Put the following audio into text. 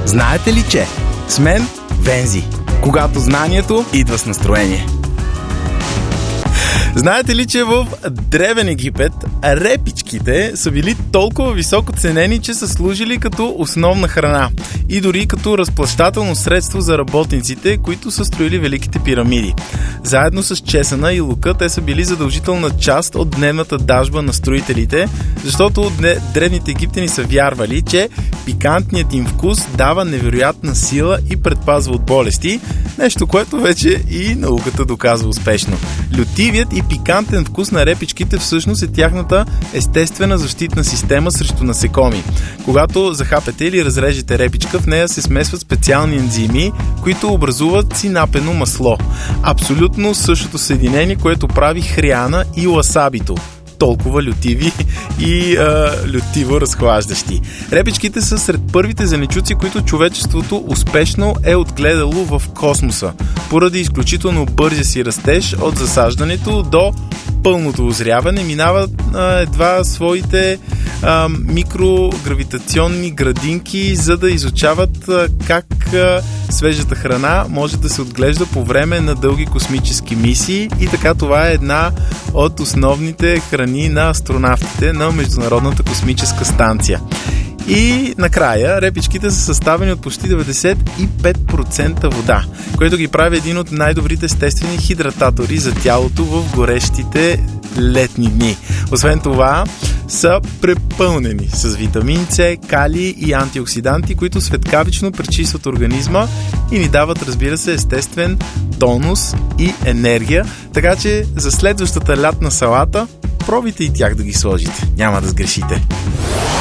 Знаете ли, че с мен Вензи, когато знанието идва с настроение. Знаете ли, че в Древен Египет репичките са били толкова високо ценени, че са служили като основна храна и дори като разплащателно средство за работниците, които са строили великите пирамиди. Заедно с чесъна и лука те са били задължителна част от дневната дажба на строителите, защото древните египтяни са вярвали, че пикантният им вкус дава невероятна сила и предпазва от болести, нещо, което вече и науката доказва успешно. Лютивият и пикантен вкус на репичките всъщност е тяхната естествена защитна система срещу насекоми. Когато захапете или разрежете репичка, в нея се смесват специални ензими, които образуват синапено масло. Абсолютно същото съединение, което прави хряна и ласабито. Толкова лютиви и лютиво разхлаждащи. Репичките са сред първите зеленчуци, които човечеството успешно е отгледало в космоса, поради изключително бързия си растеж от засаждането до пълното озряване, минават едва своите микрогравитационни градинки, за да изучават как свежата храна може да се отглежда по време на дълги космически мисии, и така това е една от основните храни на астронавтите на Международната космическа станция. И накрая репичките са съставени от почти 95% вода, което ги прави един от най-добрите естествени хидрататори за тялото в горещите летни дни. Освен това са препълнени с витамин С, калий и антиоксиданти, които светкавично пречистват организма и ни дават, разбира се, естествен тонус и енергия, така че за следващата лятна салата пробайте и тях да ги сложите. Няма да сгрешите.